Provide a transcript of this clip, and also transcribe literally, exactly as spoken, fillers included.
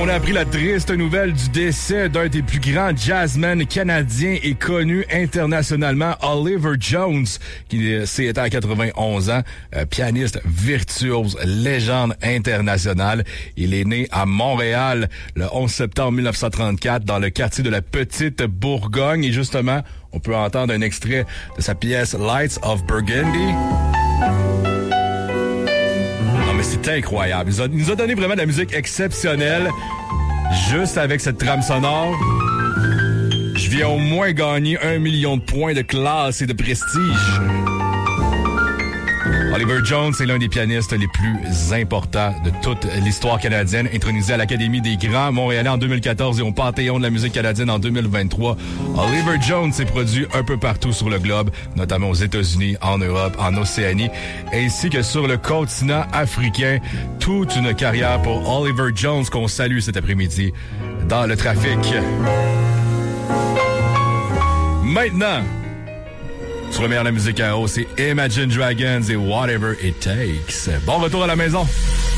on a appris la triste nouvelle du décès d'un des plus grands jazzmen canadiens et connu internationalement, Oliver Jones, qui s'est éteint à quatre-vingt-onze ans, euh, pianiste virtuose, légende internationale. Il est né à Montréal le onze septembre mille neuf cent trente-quatre dans le quartier de la Petite Bourgogne. Et justement, on peut entendre un extrait de sa pièce Lights of Burgundy. C'est incroyable. Il nous, a, il nous a donné vraiment de la musique exceptionnelle. Juste avec cette trame sonore, je viens au moins gagner un million de points de classe et de prestige. Oliver Jones est l'un des pianistes les plus importants de toute l'histoire canadienne, intronisé à l'Académie des Grands Montréalais en deux mille quatorze et au Panthéon de la musique canadienne en deux mille vingt-trois. Oliver Jones s'est produit un peu partout sur le globe, notamment aux États-Unis, en Europe, en Océanie, ainsi que sur le continent africain. Toute une carrière pour Oliver Jones qu'on salue cet après-midi dans le trafic. Maintenant, sur le meilleur de la musique à haut, c'est Imagine Dragons et Whatever It Takes. Bon retour à la maison.